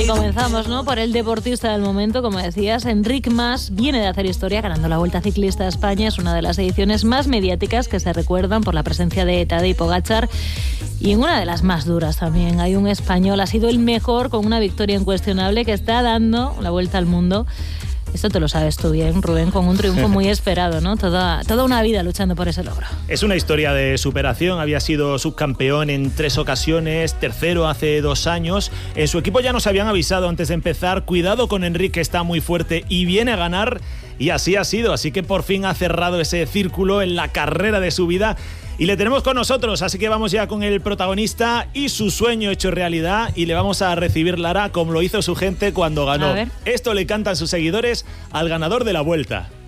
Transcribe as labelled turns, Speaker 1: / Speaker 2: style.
Speaker 1: Y comenzamos, ¿no?, por el deportista del momento, como decías. Enric Mas viene de hacer historia ganando la Vuelta Ciclista a España. Es una de las ediciones más mediáticas que se recuerdan por la presencia de Tadej Pogačar y en una de las más duras también. Hay un español, ha sido el mejor con una victoria incuestionable, que está dando la vuelta al mundo. Esto te lo sabes tú bien, Rubén, con un triunfo muy esperado, ¿no? Toda una vida luchando por ese logro. Es
Speaker 2: una historia de superación. Había sido subcampeón en 3 ocasiones, tercero hace 2 años. En su equipo ya nos habían avisado antes de empezar: cuidado con Enric, que está muy fuerte y viene a ganar. Y así ha sido. Así que por fin ha cerrado ese círculo en la carrera de su vida. Y le tenemos con nosotros, así que vamos ya con el protagonista y su sueño hecho realidad, y le vamos a recibir, Lara, como lo hizo su gente cuando ganó. Esto le cantan sus seguidores al ganador de la Vuelta.